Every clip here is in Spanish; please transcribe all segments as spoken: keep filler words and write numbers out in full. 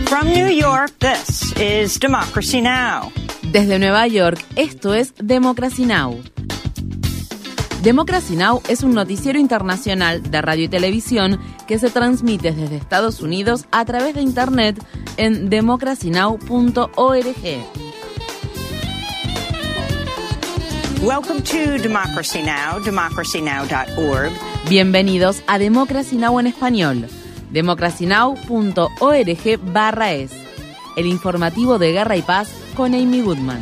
From New York, this is Democracy Now! Desde Nueva York, esto es Democracy Now! Democracy Now! Es un noticiero internacional de radio y televisión que se transmite desde Estados Unidos a través de Internet en democracy now punto org. Welcome to Democracy Now!, democracy now dot org. Bienvenidos a Democracy Now! En español. democracy now punto org barra es. El informativo de Guerra y Paz con Amy Goodman.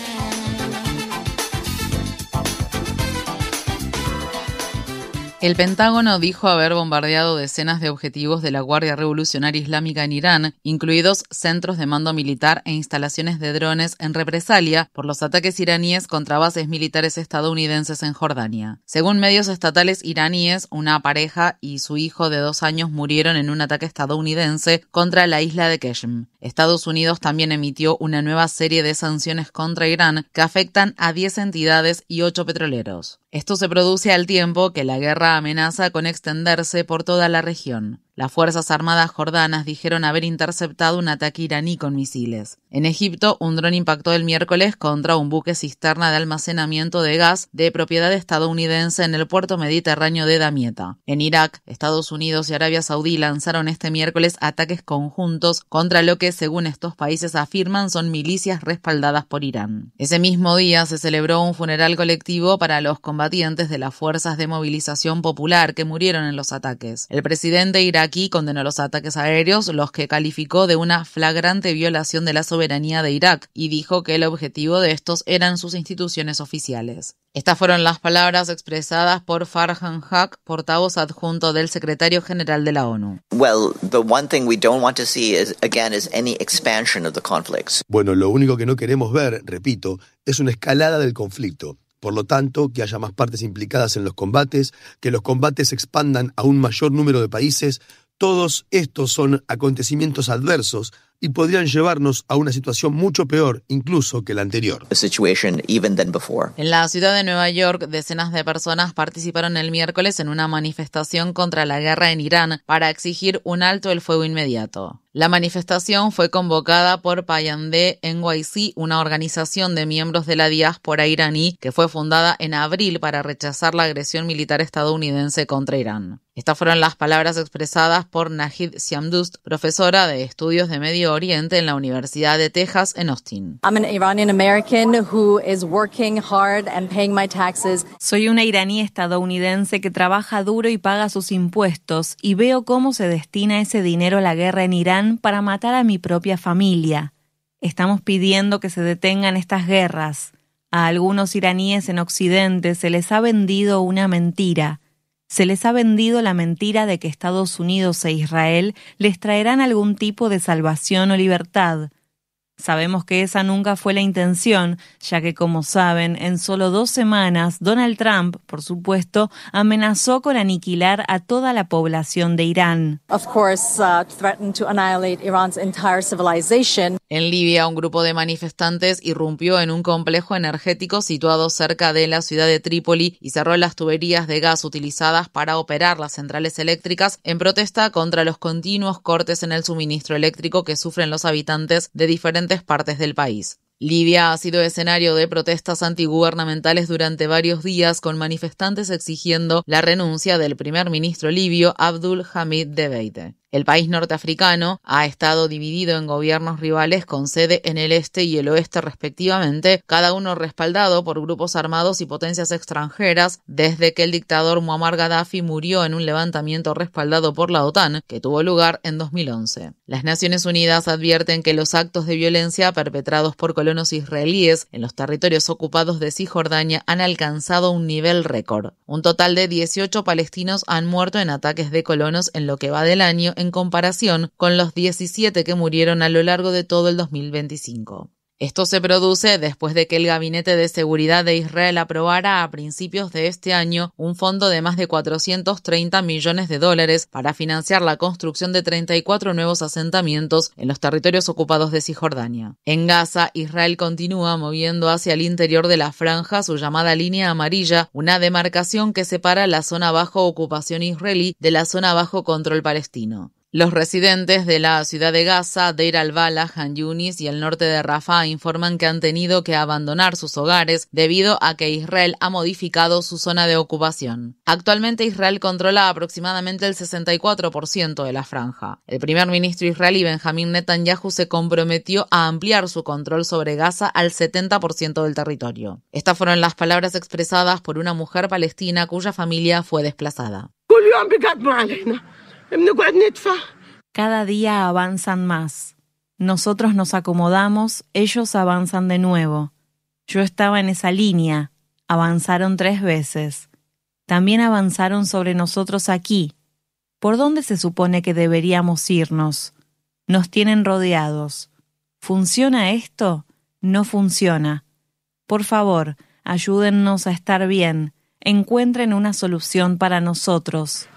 El Pentágono dijo haber bombardeado decenas de objetivos de la Guardia Revolucionaria Islámica en Irán, incluidos centros de mando militar e instalaciones de drones en represalia por los ataques iraníes contra bases militares estadounidenses en Jordania. Según medios estatales iraníes, una pareja y su hijo de dos años murieron en un ataque estadounidense contra la isla de Qeshm. Estados Unidos también emitió una nueva serie de sanciones contra Irán que afectan a diez entidades y ocho petroleros. Esto se produce al tiempo que la guerra amenaza con extenderse por toda la región. Las Fuerzas Armadas jordanas dijeron haber interceptado un ataque iraní con misiles. En Egipto, un dron impactó el miércoles contra un buque cisterna de almacenamiento de gas de propiedad estadounidense en el puerto mediterráneo de Damietta. En Irak, Estados Unidos y Arabia Saudí lanzaron este miércoles ataques conjuntos contra lo que, según estos países afirman, son milicias respaldadas por Irán. Ese mismo día se celebró un funeral colectivo para los combatientes de las Fuerzas de Movilización Popular que murieron en los ataques. El presidente iraquí Aquí condenó los ataques aéreos, los que calificó de una flagrante violación de la soberanía de Irak, y dijo que el objetivo de estos eran sus instituciones oficiales. Estas fueron las palabras expresadas por Farhan Haq, portavoz adjunto del secretario general de la ONU. Well, the one thing we don't want to see is, again, is any expansion of the conflicts. Bueno, lo único que no queremos ver, repito, es una escalada del conflicto. Por lo tanto, que haya más partes implicadas en los combates, que los combates se expandan a un mayor número de países, todos estos son acontecimientos adversos y podrían llevarnos a una situación mucho peor, incluso que la anterior. The situation even than before. En la ciudad de Nueva York, decenas de personas participaron el miércoles en una manifestación contra la guerra en Irán para exigir un alto el fuego inmediato. La manifestación fue convocada por Payandeh N Y C, una organización de miembros de la diáspora iraní que fue fundada en abril para rechazar la agresión militar estadounidense contra Irán. Estas fueron las palabras expresadas por Nahid Siamdoust, profesora de estudios de Medio Oriente en la Universidad de Texas en Austin. I'm an Iranian American who is working hard and paying my taxes. Soy una iraní estadounidense que trabaja duro y paga sus impuestos, y veo cómo se destina ese dinero a la guerra en Irán para matar a mi propia familia. Estamos pidiendo que se detengan estas guerras. A algunos iraníes en Occidente se les ha vendido una mentira. Se les ha vendido la mentira de que Estados Unidos e Israel les traerán algún tipo de salvación o libertad. Sabemos que esa nunca fue la intención, ya que, como saben, en solo dos semanas, Donald Trump, por supuesto, amenazó con aniquilar a toda la población de Irán. Of course, uh, threatened to annihilate Iran's entire civilization. En Libia, un grupo de manifestantes irrumpió en un complejo energético situado cerca de la ciudad de Trípoli y cerró las tuberías de gas utilizadas para operar las centrales eléctricas en protesta contra los continuos cortes en el suministro eléctrico que sufren los habitantes de diferentes partes del país. Libia ha sido escenario de protestas antigubernamentales durante varios días, con manifestantes exigiendo la renuncia del primer ministro libio Abdul Hamid Dbeibeh. El país norteafricano ha estado dividido en gobiernos rivales con sede en el este y el oeste respectivamente, cada uno respaldado por grupos armados y potencias extranjeras, desde que el dictador Muammar Gaddafi murió en un levantamiento respaldado por la OTAN, que tuvo lugar en dos mil once. Las Naciones Unidas advierten que los actos de violencia perpetrados por colonos israelíes en los territorios ocupados de Cisjordania han alcanzado un nivel récord. Un total de dieciocho palestinos han muerto en ataques de colonos en lo que va del año, en comparación con los diecisiete que murieron a lo largo de todo el dos mil veinticinco. Esto se produce después de que el Gabinete de Seguridad de Israel aprobara a principios de este año un fondo de más de cuatrocientos treinta millones de dólares para financiar la construcción de treinta y cuatro nuevos asentamientos en los territorios ocupados de Cisjordania. En Gaza, Israel continúa moviendo hacia el interior de la franja su llamada línea amarilla, una demarcación que separa la zona bajo ocupación israelí de la zona bajo control palestino. Los residentes de la ciudad de Gaza, Deir al-Balah, Han Yunis y el norte de Rafah informan que han tenido que abandonar sus hogares debido a que Israel ha modificado su zona de ocupación. Actualmente Israel controla aproximadamente el sesenta y cuatro por ciento de la franja. El primer ministro israelí Benjamín Netanyahu se comprometió a ampliar su control sobre Gaza al setenta por ciento del territorio. Estas fueron las palabras expresadas por una mujer palestina cuya familia fue desplazada. Cada día avanzan más. Nosotros nos acomodamos, ellos avanzan de nuevo. Yo estaba en esa línea. Avanzaron tres veces. También avanzaron sobre nosotros aquí. ¿Por dónde se supone que deberíamos irnos? Nos tienen rodeados. ¿Funciona esto? No funciona. Por favor, ayúdennos a estar bien. Encuentren una solución para nosotros.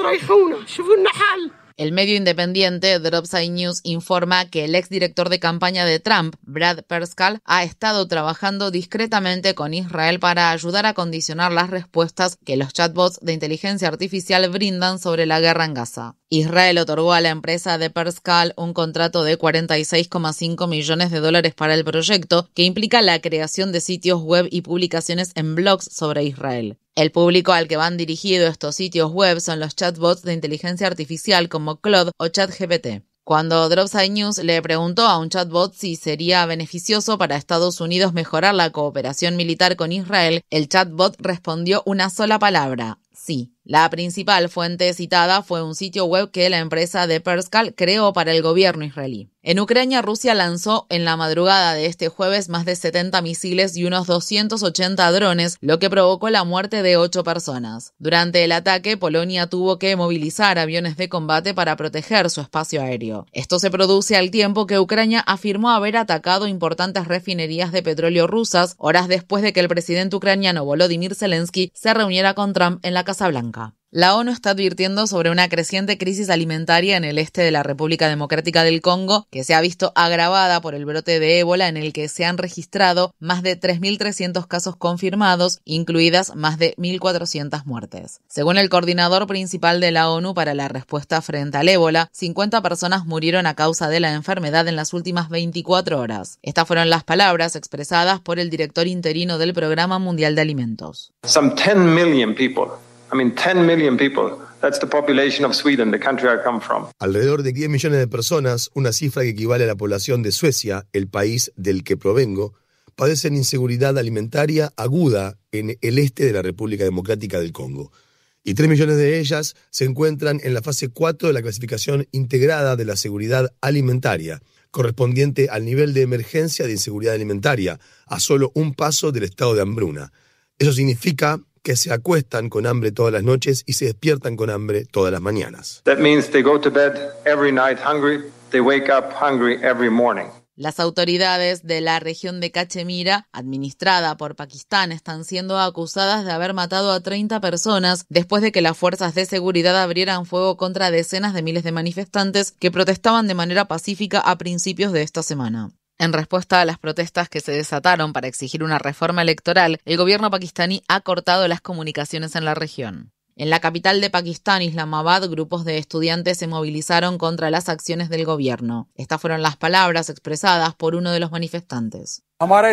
El medio independiente Dropside News informa que el exdirector de campaña de Trump, Brad Parscale, ha estado trabajando discretamente con Israel para ayudar a condicionar las respuestas que los chatbots de inteligencia artificial brindan sobre la guerra en Gaza. Israel otorgó a la empresa de Parscale un contrato de cuarenta y seis coma cinco millones de dólares para el proyecto, que implica la creación de sitios web y publicaciones en blogs sobre Israel. El público al que van dirigidos estos sitios web son los chatbots de inteligencia artificial como Claude o ChatGPT. Cuando Dropside News le preguntó a un chatbot si sería beneficioso para Estados Unidos mejorar la cooperación militar con Israel, el chatbot respondió una sola palabra: sí. La principal fuente citada fue un sitio web que la empresa de Parscale creó para el gobierno israelí. En Ucrania, Rusia lanzó en la madrugada de este jueves más de setenta misiles y unos doscientos ochenta drones, lo que provocó la muerte de ocho personas. Durante el ataque, Polonia tuvo que movilizar aviones de combate para proteger su espacio aéreo. Esto se produce al tiempo que Ucrania afirmó haber atacado importantes refinerías de petróleo rusas, horas después de que el presidente ucraniano Volodymyr Zelensky se reuniera con Trump en la Casa Blanca. La ONU está advirtiendo sobre una creciente crisis alimentaria en el este de la República Democrática del Congo, que se ha visto agravada por el brote de ébola, en el que se han registrado más de tres mil trescientos casos confirmados, incluidas más de mil cuatrocientas muertes. Según el coordinador principal de la ONU para la respuesta frente al ébola, cincuenta personas murieron a causa de la enfermedad en las últimas veinticuatro horas. Estas fueron las palabras expresadas por el director interino del Programa Mundial de Alimentos. Some ten million people. I mean, ten million people. That's the population of Sweden, the country I come from. Alrededor de diez millones de personas, una cifra que equivale a la población de Suecia, el país del que provengo, padecen inseguridad alimentaria aguda en el este de la República Democrática del Congo. Y tres millones de ellas se encuentran en la fase cuatro de la clasificación integrada de la seguridad alimentaria, correspondiente al nivel de emergencia de inseguridad alimentaria, a solo un paso del estado de hambruna. Eso significa que se acuestan con hambre todas las noches y se despiertan con hambre todas las mañanas. That means they go to bed every night hungry, they wake up hungry every morning. Las autoridades de la región de Cachemira, administrada por Pakistán, están siendo acusadas de haber matado a treinta personas después de que las fuerzas de seguridad abrieran fuego contra decenas de miles de manifestantes que protestaban de manera pacífica a principios de esta semana. En respuesta a las protestas que se desataron para exigir una reforma electoral, el gobierno pakistaní ha cortado las comunicaciones en la región. En la capital de Pakistán, Islamabad, grupos de estudiantes se movilizaron contra las acciones del gobierno. Estas fueron las palabras expresadas por uno de los manifestantes.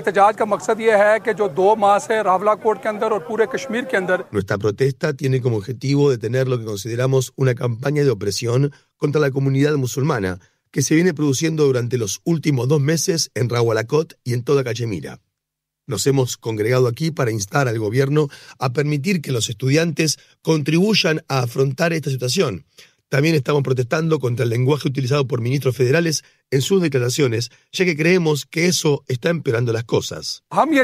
Nuestra protesta tiene como objetivo detener lo que consideramos una campaña de opresión contra la comunidad musulmana, que se viene produciendo durante los últimos dos meses en Rawalakot y en toda Cachemira. Nos hemos congregado aquí para instar al gobierno a permitir que los estudiantes contribuyan a afrontar esta situación. También estamos protestando contra el lenguaje utilizado por ministros federales en sus declaraciones, ya que creemos que eso está empeorando las cosas.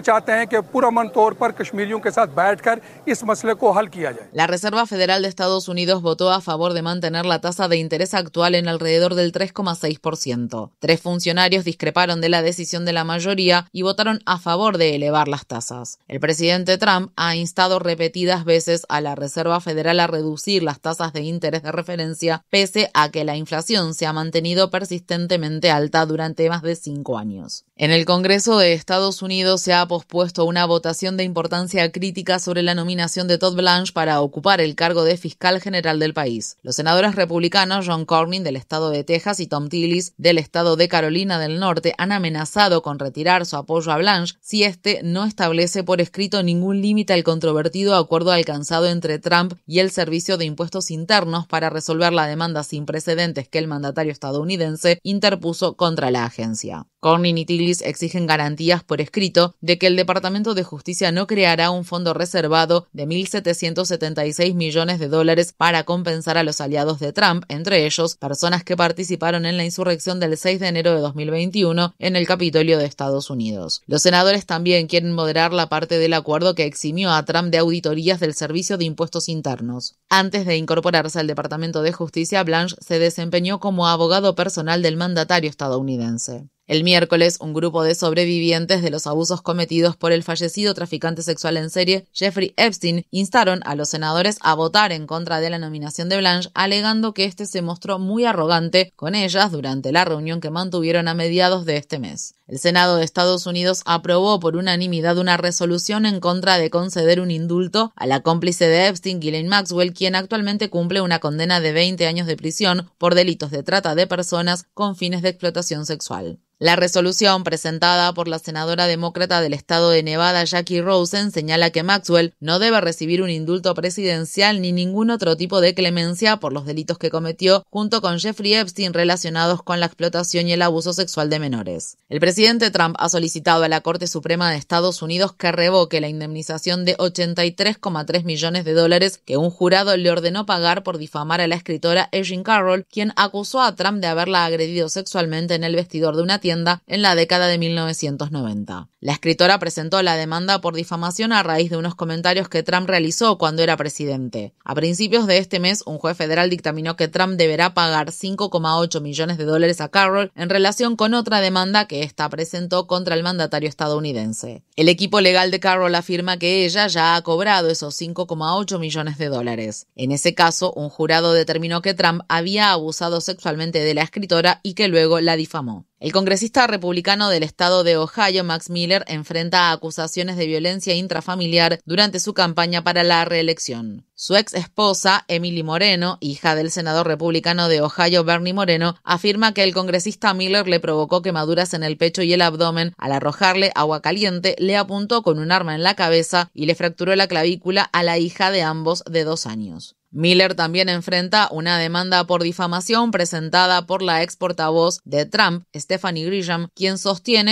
La Reserva Federal de Estados Unidos votó a favor de mantener la tasa de interés actual en alrededor del tres coma seis por ciento. Tres funcionarios discreparon de la decisión de la mayoría y votaron a favor de elevar las tasas. El presidente Trump ha instado repetidas veces a la Reserva Federal a reducir las tasas de interés de referencia, pese a que la inflación se ha mantenido persistentemente históricamente alta durante más de cinco años. En el Congreso de Estados Unidos se ha pospuesto una votación de importancia crítica sobre la nominación de Todd Blanche para ocupar el cargo de fiscal general del país. Los senadores republicanos John Cornyn del estado de Texas y Tom Tillis del estado de Carolina del Norte han amenazado con retirar su apoyo a Blanche si este no establece por escrito ningún límite al controvertido acuerdo alcanzado entre Trump y el Servicio de Impuestos Internos para resolver la demanda sin precedentes que el mandatario estadounidense interpuso contra la agencia. Cornyn y Tillis exigen garantías por escrito de que el Departamento de Justicia no creará un fondo reservado de mil setecientos setenta y seis millones de dólares para compensar a los aliados de Trump, entre ellos personas que participaron en la insurrección del seis de enero de dos mil veintiuno en el Capitolio de Estados Unidos. Los senadores también quieren moderar la parte del acuerdo que eximió a Trump de auditorías del Servicio de Impuestos Internos. Antes de incorporarse al Departamento de Justicia, Blanche se desempeñó como abogado personal del mandatario estadounidense. El miércoles, un grupo de sobrevivientes de los abusos cometidos por el fallecido traficante sexual en serie Jeffrey Epstein instaron a los senadores a votar en contra de la nominación de Blanche, alegando que este se mostró muy arrogante con ellas durante la reunión que mantuvieron a mediados de este mes. El Senado de Estados Unidos aprobó por unanimidad una resolución en contra de conceder un indulto a la cómplice de Epstein, Ghislaine Maxwell, quien actualmente cumple una condena de veinte años de prisión por delitos de trata de personas con fines de explotación sexual. La resolución, presentada por la senadora demócrata del estado de Nevada, Jackie Rosen, señala que Maxwell no debe recibir un indulto presidencial ni ningún otro tipo de clemencia por los delitos que cometió junto con Jeffrey Epstein relacionados con la explotación y el abuso sexual de menores. El presidente Trump ha solicitado a la Corte Suprema de Estados Unidos que revoque la indemnización de ochenta y tres coma tres millones de dólares que un jurado le ordenó pagar por difamar a la escritora Erin Carroll, quien acusó a Trump de haberla agredido sexualmente en el vestidor de una tienda en la década de mil novecientos noventa. La escritora presentó la demanda por difamación a raíz de unos comentarios que Trump realizó cuando era presidente. A principios de este mes, un juez federal dictaminó que Trump deberá pagar cinco coma ocho millones de dólares a Carroll en relación con otra demanda que ésta presentó contra el mandatario estadounidense. El equipo legal de Carroll afirma que ella ya ha cobrado esos cinco coma ocho millones de dólares. En ese caso, un jurado determinó que Trump había abusado sexualmente de la escritora y que luego la difamó. El congresista republicano del estado de Ohio, Max Miller, enfrenta acusaciones de violencia intrafamiliar durante su campaña para la reelección. Su ex esposa, Emily Moreno, hija del senador republicano de Ohio, Bernie Moreno, afirma que el congresista Miller le provocó quemaduras en el pecho y el abdomen. Al arrojarle agua caliente, le apuntó con un arma en la cabeza y le fracturó la clavícula a la hija de ambos de dos años. Miller también enfrenta una demanda por difamación presentada por la ex portavoz de Trump, Stephanie Grisham, quien sostiene